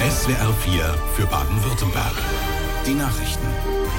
SWR 4 für Baden-Württemberg. Die Nachrichten.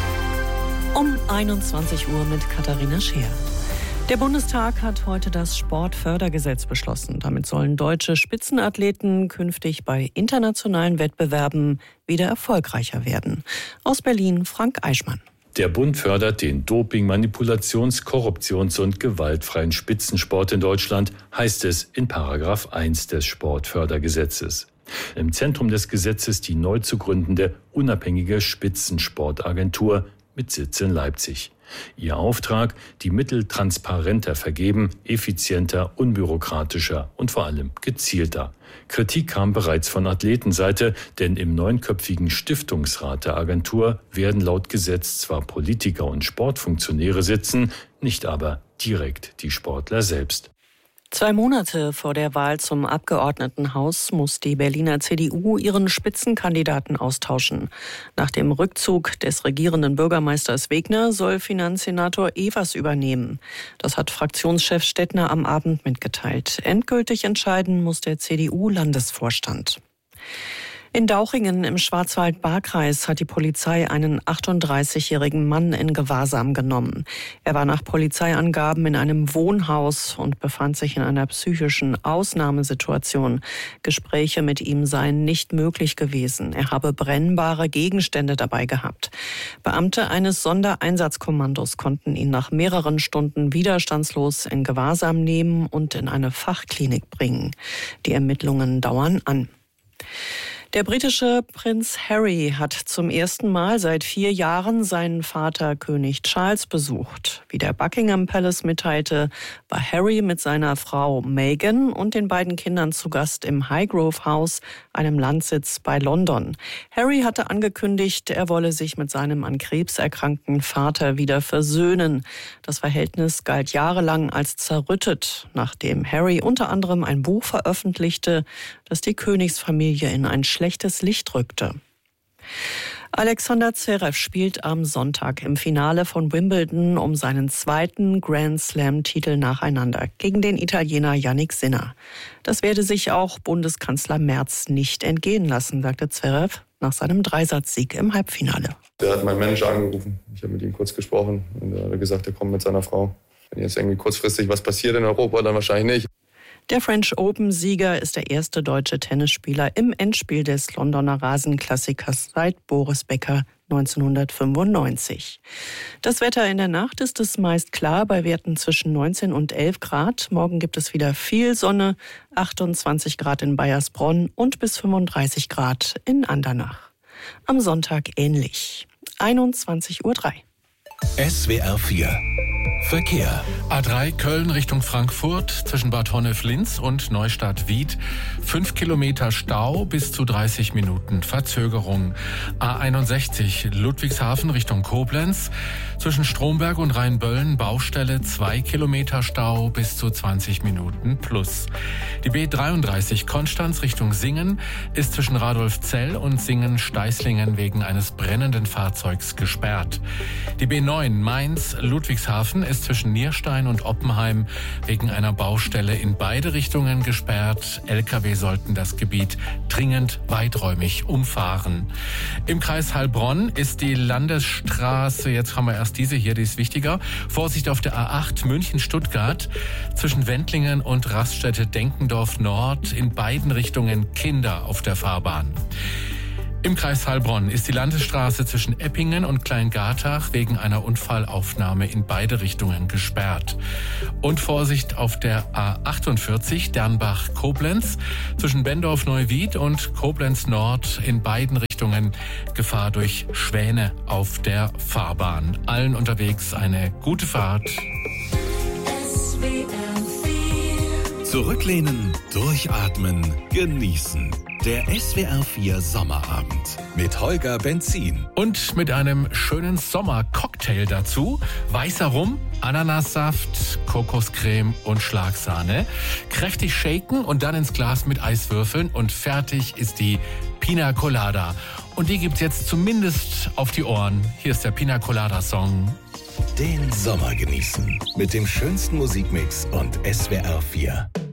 Um 21 Uhr mit Katharina Scheer. Der Bundestag hat heute das Sportfördergesetz beschlossen. Damit sollen deutsche Spitzenathleten künftig bei internationalen Wettbewerben wieder erfolgreicher werden. Aus Berlin Frank Eichmann. Der Bund fördert den Doping-, Manipulations-, Korruptions- und gewaltfreien Spitzensport in Deutschland, heißt es in § 1 des Sportfördergesetzes. Im Zentrum des Gesetzes die neu zu gründende unabhängige Spitzensportagentur mit Sitz in Leipzig. Ihr Auftrag, die Mittel transparenter vergeben, effizienter, unbürokratischer und vor allem gezielter. Kritik kam bereits von Athletenseite, denn im 9-köpfigen Stiftungsrat der Agentur werden laut Gesetz zwar Politiker und Sportfunktionäre sitzen, nicht aber direkt die Sportler selbst. 2 Monate vor der Wahl zum Abgeordnetenhaus muss die Berliner CDU ihren Spitzenkandidaten austauschen. Nach dem Rückzug des regierenden Bürgermeisters Wegner soll Finanzsenator Evers übernehmen. Das hat Fraktionschef Stettner am Abend mitgeteilt. Endgültig entscheiden muss der CDU-Landesvorstand. In Dauchingen im Schwarzwald-Baar-Kreis hat die Polizei einen 38-jährigen Mann in Gewahrsam genommen. Er war nach Polizeiangaben in einem Wohnhaus und befand sich in einer psychischen Ausnahmesituation. Gespräche mit ihm seien nicht möglich gewesen. Er habe brennbare Gegenstände dabei gehabt. Beamte eines Sondereinsatzkommandos konnten ihn nach mehreren Stunden widerstandslos in Gewahrsam nehmen und in eine Fachklinik bringen. Die Ermittlungen dauern an. Der britische Prinz Harry hat zum ersten Mal seit 4 Jahren seinen Vater König Charles besucht. Wie der Buckingham Palace mitteilte, war Harry mit seiner Frau Meghan und den beiden Kindern zu Gast im Highgrove House, einem Landsitz bei London. Harry hatte angekündigt, er wolle sich mit seinem an Krebs erkrankten Vater wieder versöhnen. Das Verhältnis galt jahrelang als zerrüttet, nachdem Harry unter anderem ein Buch veröffentlichte, das die Königsfamilie in ein schlechtes Licht rückte. Alexander Zverev spielt am Sonntag im Finale von Wimbledon um seinen 2. Grand Slam-Titel nacheinander gegen den Italiener Jannik Sinner. Das werde sich auch Bundeskanzler Merz nicht entgehen lassen, sagte Zverev nach seinem Dreisatzsieg im Halbfinale. Der hat meinen Manager angerufen. Ich habe mit ihm kurz gesprochen und er hat gesagt, er kommt mit seiner Frau. Wenn jetzt irgendwie kurzfristig was passiert in Europa, dann wahrscheinlich nicht. Der French Open-Sieger ist der erste deutsche Tennisspieler im Endspiel des Londoner Rasenklassikers seit Boris Becker 1995. Das Wetter in der Nacht ist es meist klar bei Werten zwischen 19 und 11 Grad. Morgen gibt es wieder viel Sonne, 28 Grad in Baiersbronn und bis 35 Grad in Andernach. Am Sonntag ähnlich. 21:03 Uhr. SWR 4 Verkehr. A3 Köln Richtung Frankfurt zwischen Bad Honnef-Linz und Neustadt-Wied. 5 Kilometer Stau, bis zu 30 Minuten Verzögerung. A61 Ludwigshafen Richtung Koblenz. Zwischen Stromberg und Rheinböllen Baustelle, 2 Kilometer Stau, bis zu 20 Minuten plus. Die B33 Konstanz Richtung Singen ist zwischen Radolfzell und Singen-Steißlingen wegen eines brennenden Fahrzeugs gesperrt. Die B9 Mainz-Ludwigshafen ist zwischen Nierstein und Oppenheim wegen einer Baustelle in beide Richtungen gesperrt. Lkw sollten das Gebiet dringend weiträumig umfahren. Im Kreis Heilbronn ist die Landesstraße, jetzt haben wir erst diese hier, die ist wichtiger. Vorsicht auf der A8 München-Stuttgart zwischen Wendlingen und Raststätte Denkendorf Nord, in beiden Richtungen Kinder auf der Fahrbahn. Im Kreis Heilbronn ist die Landesstraße zwischen Eppingen und Kleingartach wegen einer Unfallaufnahme in beide Richtungen gesperrt. Und Vorsicht auf der A48 Dernbach-Koblenz zwischen Bendorf-Neuwied und Koblenz-Nord, in beiden Richtungen Gefahr durch Schwäne auf der Fahrbahn. Allen unterwegs eine gute Fahrt. Zurücklehnen, durchatmen, genießen. Der SWR 4 Sommerabend mit Holger Benzin. Und mit einem schönen Sommercocktail dazu. Weißer Rum, Ananassaft, Kokoscreme und Schlagsahne. Kräftig shaken und dann ins Glas mit Eiswürfeln und fertig ist die Pina Colada. Und die gibt's jetzt zumindest auf die Ohren. Hier ist der Pina Colada Song. Den Sommer genießen mit dem schönsten Musikmix und SWR 4.